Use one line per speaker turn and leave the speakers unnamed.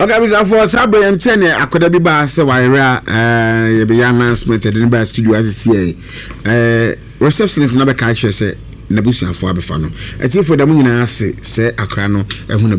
Okay, before Sabre and Tenny, I could have been by so I be announcement at the studio as receptionist never catch say Nabusia for Abifano. A tea for the moon, I say, Akrano, and